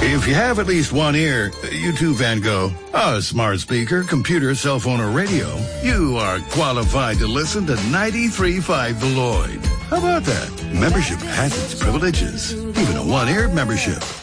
If you have at least one ear, you too, Van Gogh, a smart speaker, computer, cell phone, or radio, you are qualified to listen to 93.5 The Lloyd. How about that? Membership has its privileges, even a one-ear membership.